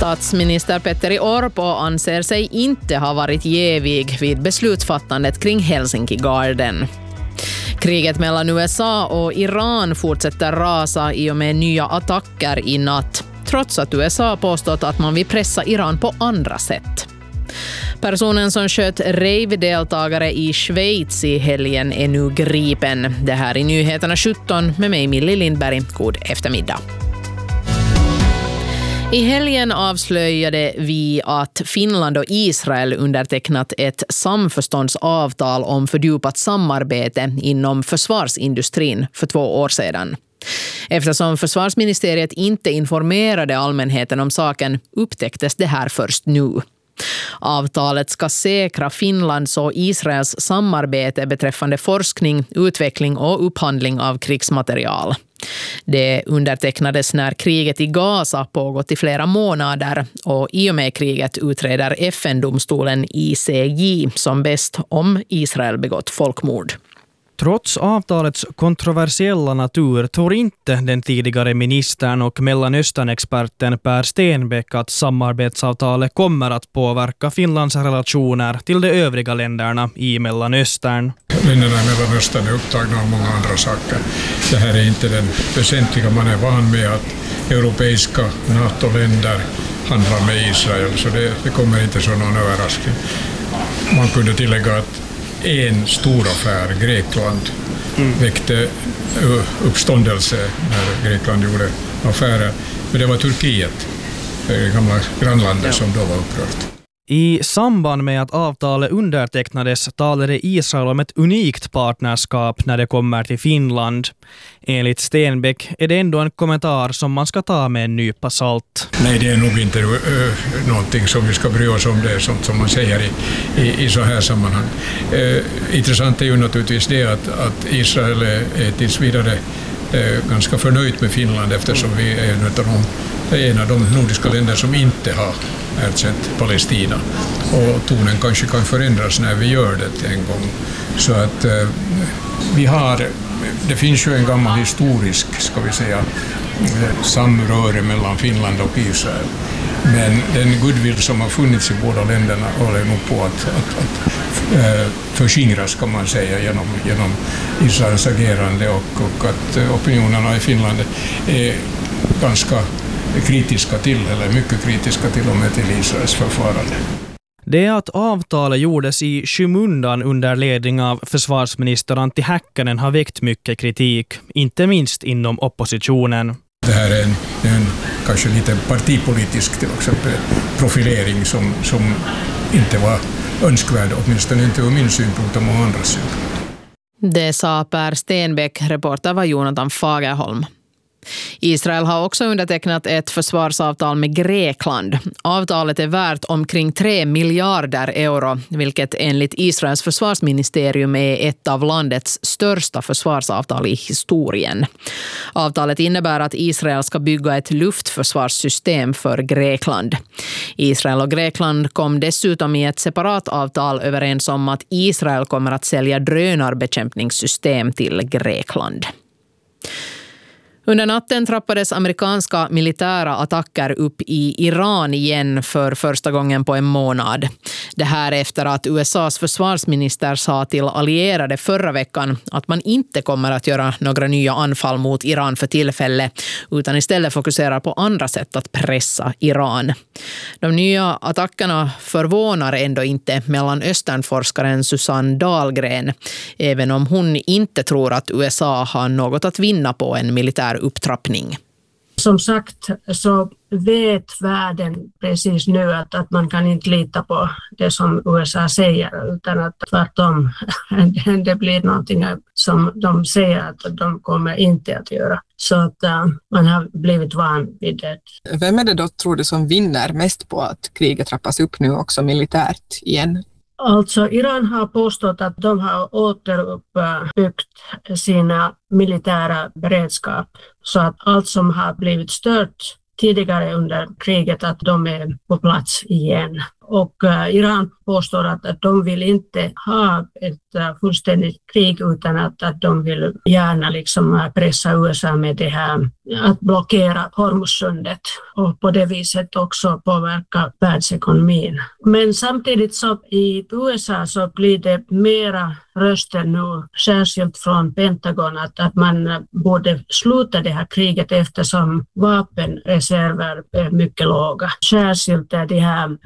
Statsminister Petteri Orpo anser sig inte ha varit jävig vid beslutsfattandet kring Helsinki-garden. Kriget mellan USA och Iran fortsätter rasa i och med nya attacker i natt, trots att USA påstått att man vill pressa Iran på andra sätt. Personen som sköt rave-deltagare i Schweiz i helgen är nu gripen. Det här i Nyheterna 17 med mig Millie Lindberg. God eftermiddag. I helgen avslöjade vi att Finland och Israel undertecknat ett samförståndsavtal om fördjupat samarbete inom försvarsindustrin för 2 år sedan. Eftersom försvarsministeriet inte informerade allmänheten om saken upptäcktes det här först nu. Avtalet ska säkra Finlands och Israels samarbete beträffande forskning, utveckling och upphandling av krigsmaterial. Det undertecknades när kriget i Gaza pågått i flera månader och i och med kriget utreder FN-domstolen ICJ som bäst om Israel begått folkmord. Trots avtalets kontroversiella natur tror inte den tidigare ministern och Mellanöstern-experten Per Stenbeck att samarbetsavtalet kommer att påverka Finlands relationer till de övriga länderna i Mellanöstern. Länderna i Mellanöstern är upptagna av många andra saker. Det här är inte den väsentliga. Man är van med att europeiska NATO-länder handlar med Israel, så det kommer inte som någon överraskning. Man kunde tillägga att en stor affär, Grekland, väckte uppståndelse när Grekland gjorde affärer. Men det var Turkiet, det gamla grannlandet, som då var upprört. I samband med att avtalet undertecknades talade Israel om ett unikt partnerskap när det kommer till Finland. Enligt Stenbeck är det ändå en kommentar som man ska ta med en nypa salt. Nej, det är nog inte någonting som vi ska bry oss om, det är sånt som man säger i så här sammanhang. Intressant är ju naturligtvis det att Israel är tills vidare ganska förnöjt med Finland, eftersom vi är en av de nordiska länder som inte har erkänt Palestina. Och tonen kanske kan förändras när vi gör det en gång. Så att det finns ju en gammal historisk, ska vi säga, samröre mellan Finland och Israel. Men den goodwill som har funnits i båda länderna håller nog på att förskingras, kan man säga, genom Israels agerande och att opinionerna i Finland är ganska kritiska eller mycket kritiska till och med till Israels förfarande. Det att avtalet gjordes i skymundan under ledning av försvarsminister Antti Häkkänen har väckt mycket kritik, inte minst inom oppositionen. Det här är en kanske lite partipolitisk till exempel profilering som inte var önskvärd, åtminstone inte ur min synpunkt och många andra synpunkt. Det sa Per Stenbeck, reporter var Jonathan Fagerholm. Israel har också undertecknat ett försvarsavtal med Grekland. Avtalet är värt omkring 3 miljarder euro, vilket enligt Israels försvarsministerium är ett av landets största försvarsavtal i historien. Avtalet innebär att Israel ska bygga ett luftförsvarssystem för Grekland. Israel och Grekland kom dessutom i ett separat avtal överens om att Israel kommer att sälja drönarbekämpningssystem till Grekland. Under natten trappades amerikanska militära attacker upp i Iran igen för första gången på en månad. Det här efter att USAs försvarsminister sa till allierade förra veckan att man inte kommer att göra några nya anfall mot Iran för tillfället, utan istället fokuserar på andra sätt att pressa Iran. De nya attackerna förvånar ändå inte Mellanösternforskaren Susanne Dahlgren, även om hon inte tror att USA har något att vinna på en militär upptrappning. Som sagt så vet världen precis nu att man kan inte lita på det som USA säger, utan att tvärtom det blir någonting som de säger att de kommer inte att göra. Så att man har blivit van vid det. Vem är det då, tror du, som vinner mest på att kriget trappas upp nu också militärt igen? Alltså Iran har påstått att de har återuppbyggt sina militära beredskap, så att allt som har blivit stört tidigare under kriget, att de är på plats igen. Och Iran påstår att de vill inte ha ett fullständigt krig utan att de vill gärna liksom pressa USA med det här att blockera Hormuzsundet och på det viset också påverka världsekonomin. Men samtidigt så i USA så blir det mera röster nu, särskilt från Pentagon, att man borde sluta det här kriget eftersom vapenreserver är mycket låga. Särskilt de här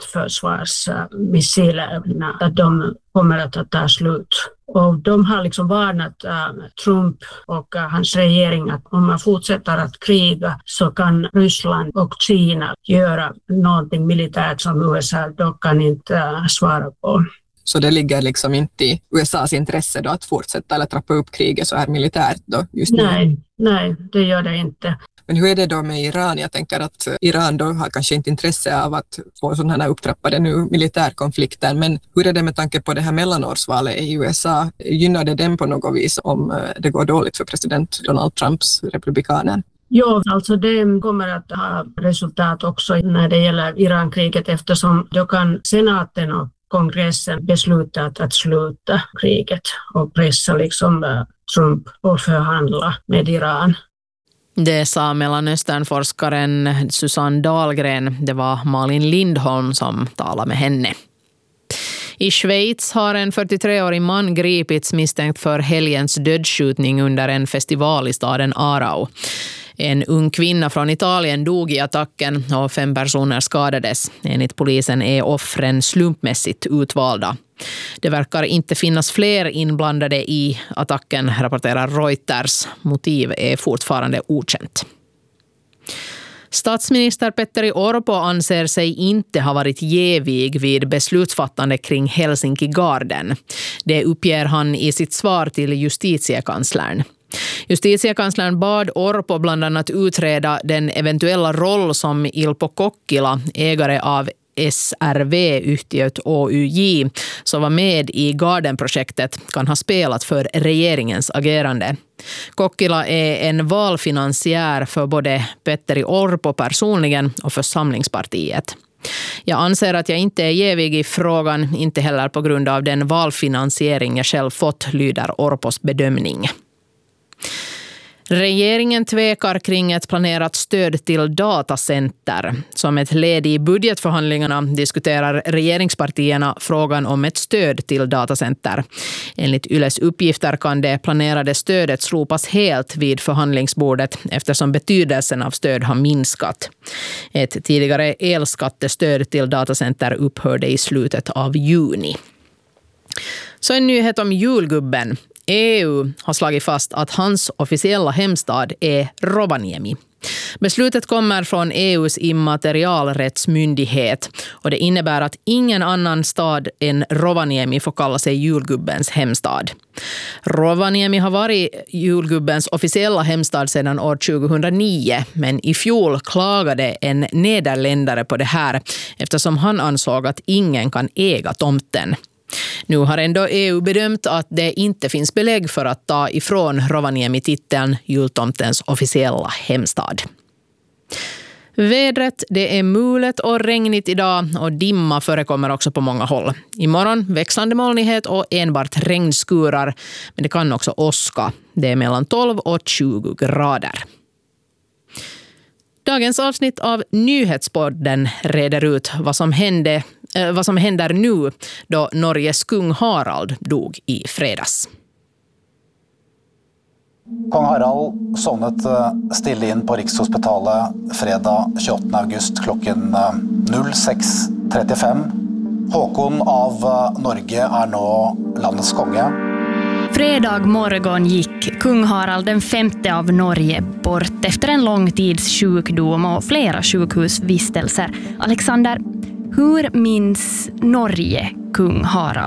luftförsvarsmissilerna, att de kommer att ta slut. Och de har liksom varnat Trump och hans regering att om man fortsätter att kriga så kan Ryssland och Kina göra någonting militärt som USA då kan inte svara på. Så det ligger liksom inte i USAs intresse då att fortsätta eller trappa upp kriget så här militärt då just nu? Nej, det gör det inte. Men hur är det då med Iran? Jag tänker att Iran då har kanske inte intresse av att få sådana här upptrappade nu militärkonflikter. Men hur är det med tanke på det här mellanårsvalet i USA? Gynnar det den på något vis om det går dåligt för president Donald Trumps republikaner? Ja, alltså det kommer att ha resultat också när det gäller Irankriget eftersom då kan senaten och kongressen besluta att sluta kriget och pressa liksom Trump och förhandla med Iran. Det sa Mellanösternforskaren Susanne Dahlgren. Det var Malin Lindholm som talade med henne. I Schweiz har en 43-årig man gripits misstänkt för helgens dödsskjutning under en festival i staden Aarau. En ung kvinna från Italien dog i attacken och 5 personer skadades. Enligt polisen är offren slumpmässigt utvalda. Det verkar inte finnas fler inblandade i attacken, rapporterar Reuters. Motiv är fortfarande okänt. Statsminister Petteri Orpo anser sig inte ha varit jävig vid beslutsfattande kring Helsinki-garden. Det uppger han i sitt svar till justitiekanslern. Justitiekanslern bad Orpo bland annat utreda den eventuella roll som Ilpo Kokkila, ägare av SRV-yhtiöt OUJ, som var med i Garden-projektet, kan ha spelat för regeringens agerande. Kokkila är en valfinansiär för både Petteri Orpo personligen och för Samlingspartiet. Jag anser att jag inte är jävig i frågan, inte heller på grund av den valfinansiering jag själv fått, lyder Orpos bedömning. Regeringen tvekar kring ett planerat stöd till datacenter. Som ett led i budgetförhandlingarna diskuterar regeringspartierna frågan om ett stöd till datacenter. Enligt Yles uppgifter kan det planerade stödet slopas helt vid förhandlingsbordet eftersom betydelsen av stöd har minskat. Ett tidigare elskattestöd till datacenter upphörde i slutet av juni. Så en nyhet om julgubben. EU har slagit fast att hans officiella hemstad är Rovaniemi. Beslutet kommer från EUs immaterialrättsmyndighet och det innebär att ingen annan stad än Rovaniemi får kalla sig julgubbens hemstad. Rovaniemi har varit julgubbens officiella hemstad sedan år 2009, men i fjol klagade en nederländare på det här eftersom han ansåg att ingen kan äga tomten. Nu har ändå EU bedömt att det inte finns belägg för att ta ifrån Rovaniemi-titeln jultomtens officiella hemstad. Vädret, det är mulet och regnigt idag och dimma förekommer också på många håll. Imorgon växlande molnighet och enbart regnskurar, men det kan också åska. Det är mellan 12 och 20 grader. Dagens avsnitt av Nyhetspodden reder ut vad som händer nu då Norges kung Harald dog i fredags. Kong Harald sovnet stille in på Rikshospitalet fredag 28. august klokken 06:35. Håkon av Norge är nu landets konge. Fredag morgon gick kung Harald den 5:e av Norge bort efter en lång tids sjukdom och flera sjukhusvistelser. Alexander, hur minns Norge kung Harald?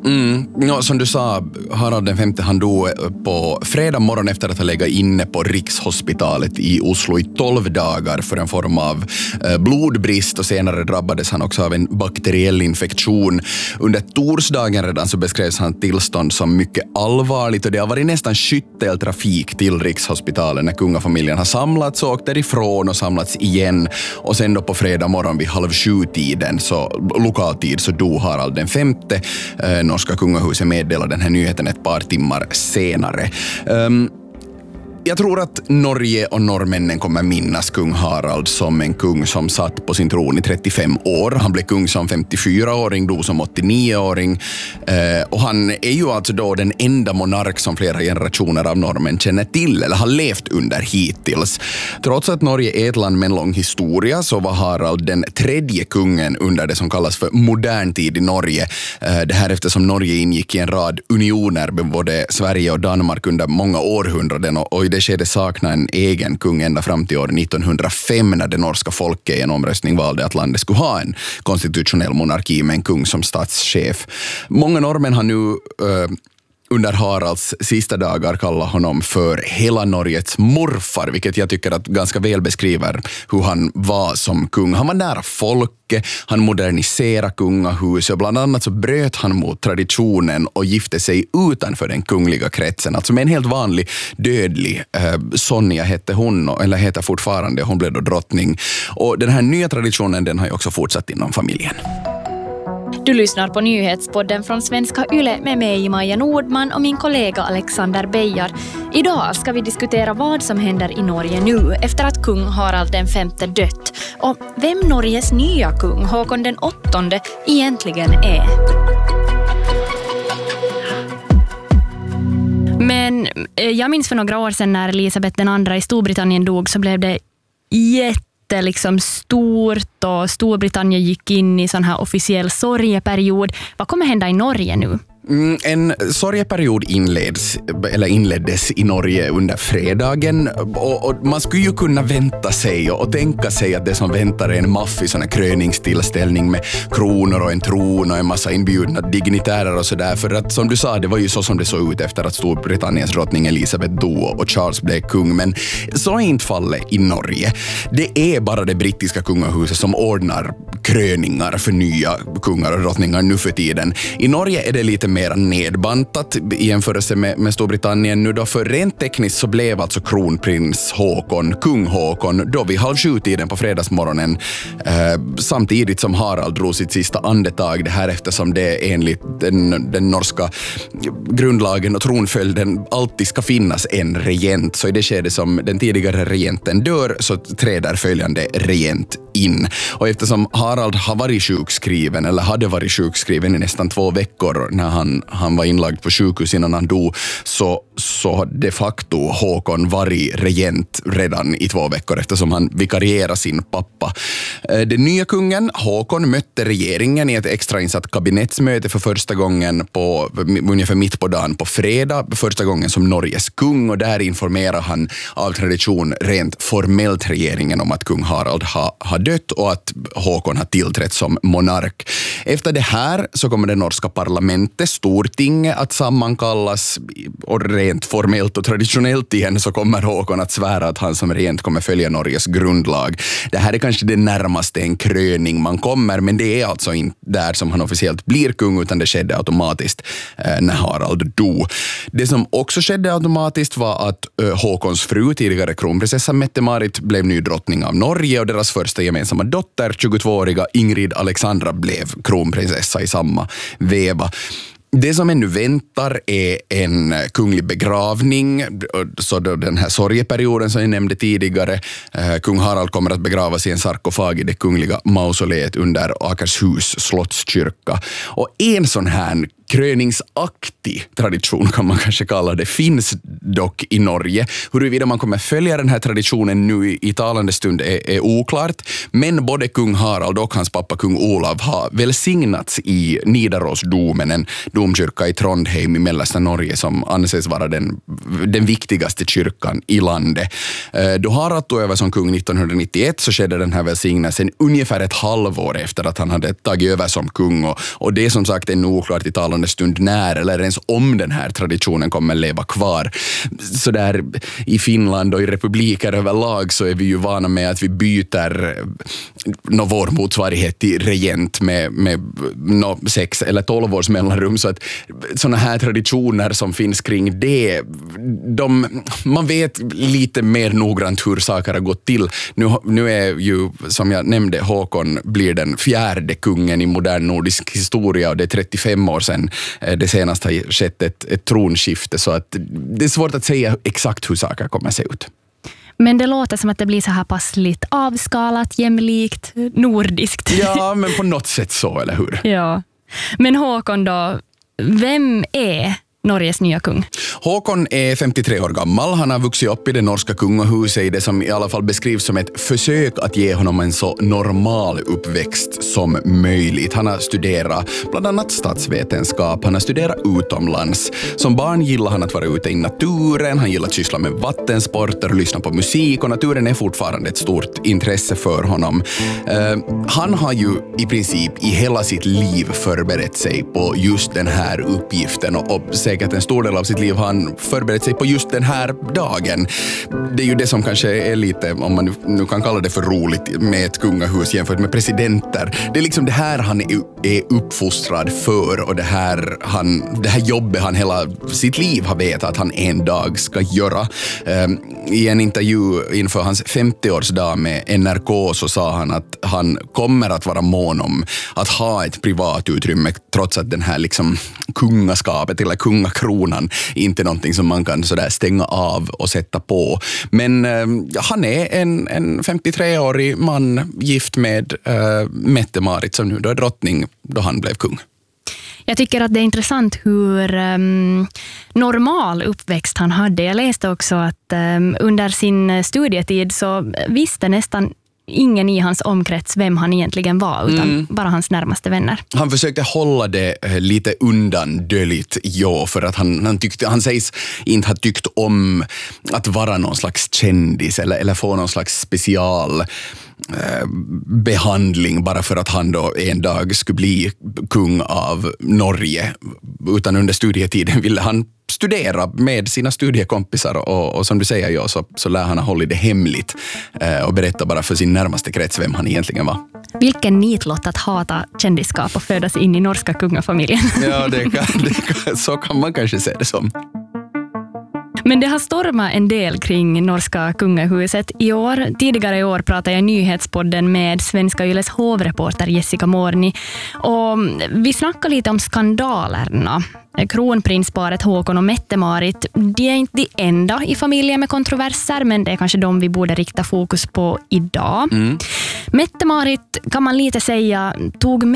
Som du sa, Harald den femte, han dog på fredag morgon efter att ha legat inne på Rikshospitalet i Oslo i 12 dagar för en form av blodbrist, och senare drabbades han också av en bakteriell infektion. Under torsdagen redan så beskrevs hans tillstånd som mycket allvarligt, och det har varit nästan skytteltrafik till Rikshospitalet när kungafamiljen har samlats och åkt därifrån och samlats igen, och sen då på fredag morgon vid 6:30 så lokaltid så dog Harald den femte. Norska kungahuset meddelade den här nyheten ett par timmar senare. Jag tror att Norge och norrmännen kommer minnas kung Harald som en kung som satt på sin tron i 35 år. Han blev kung som 54-åring, dog som 89-åring. Och han är ju alltså då den enda monark som flera generationer av norrmän känner till eller har levt under hittills. Trots att Norge är ett land med en lång historia så var Harald den tredje kungen under det som kallas för modern tid i Norge. Det här eftersom Norge ingick i en rad unioner med både Sverige och Danmark under många århundraden, och i det skedet saknade en egen kung ända fram till år 1905 när det norska folket i en omröstning valde att landet skulle ha en konstitutionell monarki med en kung som statschef. Många norrmän har nu under Haralds sista dagar kallar honom för hela Norges morfar, vilket jag tycker att ganska väl beskriver hur han var som kung. Han var nära folket, han moderniserade kungahuset, och bland annat så bröt han mot traditionen och gifte sig utanför den kungliga kretsen. Alltså med en helt vanlig dödlig Sonja hette hon, eller heter fortfarande, hon blev då drottning. Och den här nya traditionen, den har ju också fortsatt inom familjen. Du lyssnar på nyhetspodden från Svenska Yle med mig, Maja Nordman, och min kollega Alexander Beijar. Idag ska vi diskutera vad som händer i Norge nu efter att kung Harald den femte dött, och vem Norges nya kung Håkon den åttonde egentligen är. Men jag minns för några år sedan när Elisabeth den andra i Storbritannien dog, så blev det liksom stort, och Storbritannien gick in i sån här officiell sorgeperiod. Vad kommer hända i Norge nu? En sorgeperiod inleddes i Norge under fredagen, och man skulle ju kunna vänta sig och tänka sig att det som väntar är en maffig sån här kröningstillställning med kronor och en tron och en massa inbjudna dignitärer och sådär, för att som du sa, det var ju så som det såg ut efter att Storbritanniens drottning Elisabeth dog och Charles blev kung, men så är inte fallet i Norge. Det är bara det brittiska kungahuset som ordnar kröningar för nya kungar och drottningar nu för tiden. I Norge är det lite mer nedbantat i jämförelse med Storbritannien nu då, för rent tekniskt så blev alltså kronprins Håkon, kung Håkon, då vid 6:30 på fredagsmorgonen, samtidigt som Harald drog sitt sista andetag. Det här eftersom det enligt den norska grundlagen och tronföljden alltid ska finnas en regent, så i det skede som den tidigare regenten dör så träder följande regent in. Och eftersom Harald hade varit sjukskriven i nästan 2 veckor när han var inlagd på sjukhus innan han dog, så de facto Håkon varit regent redan i 2 veckor eftersom han vikarierade sin pappa. Den nya kungen Håkon mötte regeringen i ett extrainsatt kabinettsmöte för första gången på ungefär mitt på dagen på fredag, första gången som Norges kung, och där informerar han av tradition rent formellt regeringen om att kung Harald har dött och att Håkon har tillträtt som monark. Efter det här så kommer det norska parlamentet, Stortinget, att sammankallas, och rent formellt och traditionellt igen så kommer Håkon att svära att han som regent kommer följa Norges grundlag. Det här är kanske det närmaste en kröning man kommer, men det är alltså inte där som han officiellt blir kung, utan det skedde automatiskt när Harald dog. Det som också skedde automatiskt var att Håkons fru, tidigare kronprinsessa Mette-Marit, blev ny drottning av Norge, och deras första gemensamma dotter, 22-åriga Ingrid Alexandra, blev kronprinsessa i samma veva. Det som ännu väntar är en kunglig begravning, så då den här sorgeperioden som jag nämnde tidigare. Kung Harald kommer att begravas i en sarkofag i det kungliga mausoleet under Akershus slottskyrka. Och en sån här kröningsaktig tradition kan man kanske kalla det, finns dock i Norge. Huruvida man kommer följa den här traditionen nu i talande stund är oklart, men både kung Harald och hans pappa kung Olav har välsignats i Nidarosdomen, en domkyrka i Trondheim i mellersta Norge som anses vara den viktigaste kyrkan i landet. Då Harald tog över som kung 1991 så skedde den här välsignelsen ungefär ett halvår efter att han hade tagit över som kung, och det är som sagt ännu oklart i talande talande stund när eller ens om den här traditionen kommer leva kvar. Så där i Finland och i republiker överlag så är vi ju vana med att vi byter vår motsvarighet till regent med 6 eller 12 års mellanrum, så att såna här traditioner som finns kring det, man vet lite mer noggrant hur saker har gått till. Nu är ju, som jag nämnde, Håkon blir den 4:e kungen i modern nordisk historia, och det är 35 år sedan det senast har skett ett tronskifte, så att det är svårt att säga exakt hur saker kommer att se ut. Men det låter som att det blir så här passligt avskalat, jämlikt, nordiskt. Ja, men på något sätt så, eller hur? Ja. Men Håkon då, vem är Norges nya kung? Håkon är 53 år gammal. Han har vuxit upp i det norska kungahuset i det som i alla fall beskrivs som ett försök att ge honom en så normal uppväxt som möjligt. Han har studerat bland annat statsvetenskap. Han har studerat utomlands. Som barn gillar han att vara ute i naturen. Han gillar att syssla med vattensporter och lyssna på musik, och naturen är fortfarande ett stort intresse för honom. Han har ju i princip i hela sitt liv förberett sig på just den här uppgiften, och säkert en stor del av sitt liv har han förberett sig på just den här dagen. Det är ju det som kanske är lite, om man nu kan kalla det för roligt med ett kungahus jämfört med presidenter. Det är liksom det här han är uppfostrad för, och det här jobbet han hela sitt liv har vetat att han en dag ska göra. I en intervju inför hans 50-årsdag med NRK så sa han att han kommer att vara mån om att ha ett privat utrymme, trots att den här liksom kungaskapet eller kungakronan inte är någonting som man kan sådär stänga av och sätta på. Men han är en 53-årig man gift med Mette-Marit, som nu då är drottning, då han blev kung. Jag tycker att det är intressant hur normal uppväxt han hade. Jag läste också att under sin studietid så visste nästan ingen i hans omkrets vem han egentligen var, utan bara hans närmaste vänner. Han försökte hålla det lite undandöljt, för att han sägs inte ha tyckt om att vara någon slags kändis eller få någon slags special behandling bara för att han då en dag skulle bli kung av Norge, utan under studietiden ville han studera med sina studiekompisar, och som du säger, så lär han ha hållit det hemligt och berätta bara för sin närmaste krets vem han egentligen var. Vilken nitlott att hata kändisskap och födas in i norska kungafamiljen. Ja, så kan man kanske se det som. Men det har stormat en del kring norska kungahuset i år. Tidigare i år pratade jag i Nyhetspodden med Svenska Yles hovreporter Jessica Morni. Och vi snackade lite om skandalerna. Kronprinsparet Håkon och Mette-Marit, de är inte de enda i familjen med kontroverser, men det är kanske de vi borde rikta fokus på idag. Mette-Marit, kan man lite säga, tog